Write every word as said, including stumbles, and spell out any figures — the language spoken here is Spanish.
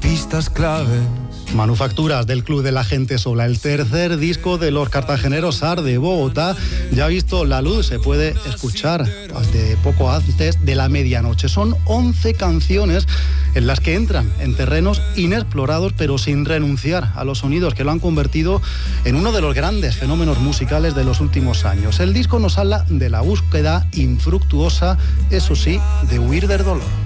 pistas claves. Manufacturas del Club de la Gente Sola, el tercer disco de los cartageneros S A R de Bogotá, ya ha visto la luz, se puede escuchar desde poco antes de la medianoche. Son once canciones en las que entran en terrenos inexplorados, pero sin renunciar a los sonidos que lo han convertido en uno de los grandes fenómenos musicales de los últimos años. El disco nos habla de la búsqueda infructuosa, eso sí, de huir del dolor.